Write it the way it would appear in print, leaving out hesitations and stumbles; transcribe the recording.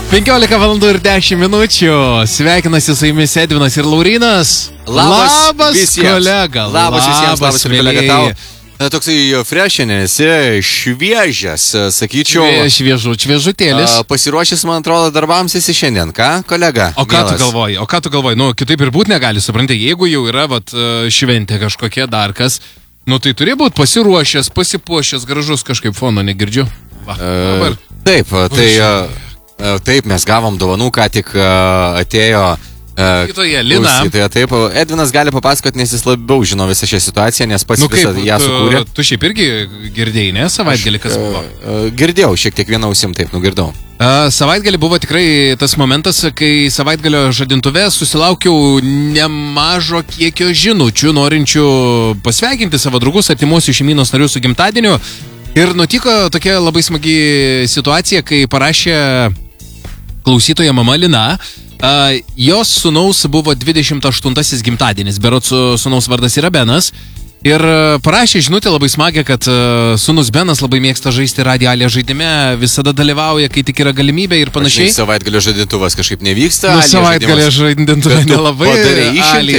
15 valandų ir 10 minučių. Sveikinasi su jumis Edvinas ir Laurinas. Labas visiems. Kolega. Labas visiems, labas kolega tau. Toksai freshinis, šviežias, sakyčiau. Šviežutėlis. Pasiruošęs, man atrodo, darbams esi šiandien, ką, kolega? O ką tu galvoji? Nu, kitaip ir būt negali, supranti, jeigu jau yra šventė kažkokia dar kas, nu tai turi būti pasiruošęs, pasipuošęs, gražus kažkaip fono, negirdžiu. Va, taip, taip, mes gavom dovanų, ką tik atėjo Lina. Taip, Edvinas gali papasakoti, nes jis labiau žino visą šią situaciją, nes pats visą ją sukūrė. Tu šiaip irgi girdėjai, ne? Savaitgalį kas buvo? Girdėjau, šiek tiek vieną ausim, taip, nugirdau. Savaitgalį buvo tikrai tas momentas, kai savaitgalio žadintuve susilaukiau nemažo kiekio žinučių, norinčių pasveikinti savo draugus, artimuosius šeimynos narius su gimtadieniu. Ir nutiko tokia labai smagi situacija, kai parašė klausytoja mama Lina. Jos sūnaus buvo 28 gimtadienis, berods sūnaus vardas yra Benas. Ir parašė žinutę labai smagią, kad sūnus Benas labai mėgsta žaisti radialė žaidime, visada dalyvauja, kai tik yra galimybė ir panašiai. Savaitgalio žadintuvas kažkaip nevyksta. Savaitgalio žadintuvas nelabai.